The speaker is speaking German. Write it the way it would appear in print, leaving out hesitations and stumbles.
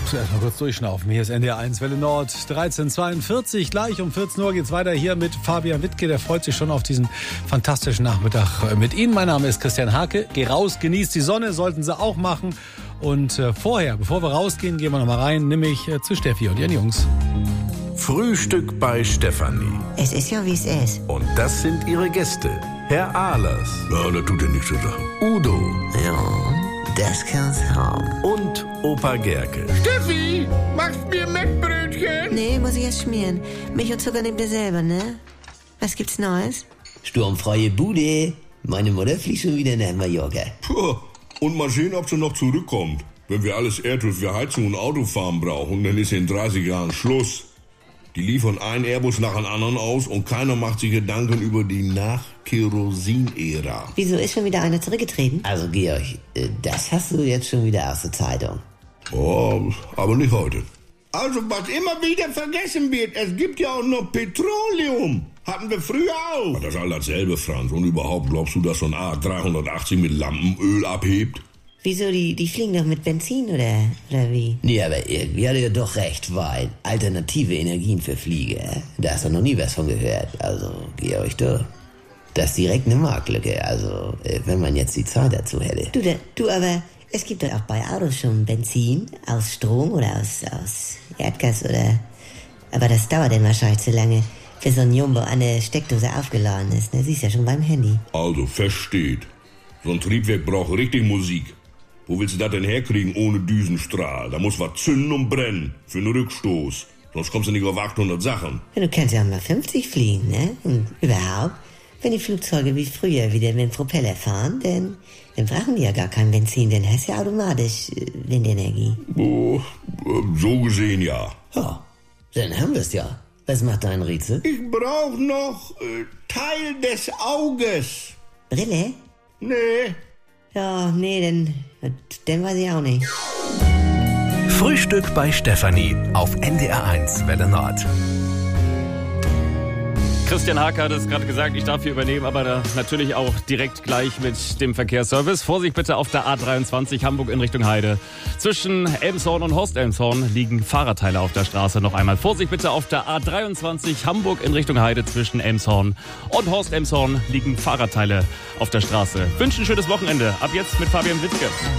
Erstmal kurz durchschnaufen. Hier ist NDR 1 Welle Nord 1342. Gleich um 14 Uhr geht's weiter hier mit Fabian Wittke. Der freut sich schon auf diesen fantastischen Nachmittag mit Ihnen. Mein Name ist Christian Hake. Geh raus, genießt die Sonne, sollten Sie auch machen. Und vorher, bevor wir rausgehen, gehen wir noch mal rein, nämlich zu Steffi und ihren Jungs. Frühstück bei Stefanie. Es ist ja, wie es ist. Und das sind ihre Gäste. Herr Ahlers. Ja, das tut ja nichts zu sagen. Udo. Ja, das kann's haben. Und Opa Gerke. Steffi, machst mir Mettbrötchen? Nee, muss ich erst schmieren. Milch und Zucker nehmt ihr selber, ne? Was gibt's Neues? Sturmfreie Bude. Meine Mutter fliegt schon wieder nach Mallorca. Puh, und mal sehen, ob sie noch zurückkommt. Wenn wir alles Erdöl für Heizung und Autofahren brauchen, dann ist in 30 Jahren Schluss. Die liefern einen Airbus nach dem anderen aus und keiner macht sich Gedanken über die Nach-Kerosin-Ära. Wieso ist schon wieder einer zurückgetreten? Also Georg, das hast du jetzt schon wieder aus der Zeitung. Oh, aber nicht heute. Also, was immer wieder vergessen wird, es gibt ja auch noch Petroleum. Hatten wir früher auch. Das ist all dasselbe, Franz. Und überhaupt, glaubst du, dass so ein A380 mit Lampenöl abhebt? Wieso, die fliegen doch mit Benzin, oder wie? Nee, aber irgendwie hat er doch recht, weil alternative Energien für Flieger, da hast du noch nie was von gehört. Also, Georg, das ist direkt eine Marktlücke. Also, wenn man jetzt die Zeit dazu hätte. Du, aber es gibt doch auch bei Autos schon Benzin aus Strom oder aus Erdgas oder... Aber das dauert dann wahrscheinlich zu lange, bis so ein Jumbo an der Steckdose aufgeladen ist. Ne? Siehst ja schon beim Handy. Also, feststeht. So ein Triebwerk braucht richtig Musik. Wo willst du das denn herkriegen ohne Düsenstrahl? Da muss was zünden und brennen. Für einen Rückstoß. Sonst kommst du nicht auf 800 Sachen. Ja, du kannst ja auch mal 50 fliegen, ne? Und überhaupt, wenn die Flugzeuge wie früher wieder mit dem Propeller fahren, dann brauchen die ja gar kein Benzin. Dann hast du ja automatisch Windenergie. Oh, so gesehen ja. Ja, dann haben wir's ja. Was macht dein Rätsel? Ich brauch noch Teil des Auges. Brille? Nee. Ja, nee, dann weiß ich auch nicht. Frühstück bei Stefanie auf NDR 1 Welle Nord. Christian Hake hat es gerade gesagt, ich darf hier übernehmen, aber natürlich auch direkt gleich mit dem Verkehrsservice. Vorsicht bitte auf der A23 Hamburg in Richtung Heide. Zwischen Elmshorn und Horst-Elmshorn liegen Fahrradteile auf der Straße. Noch einmal Vorsicht bitte auf der A23 Hamburg in Richtung Heide. Zwischen Elmshorn und Horst-Elmshorn liegen Fahrradteile auf der Straße. Wünsche ein schönes Wochenende. Ab jetzt mit Fabian Wittke.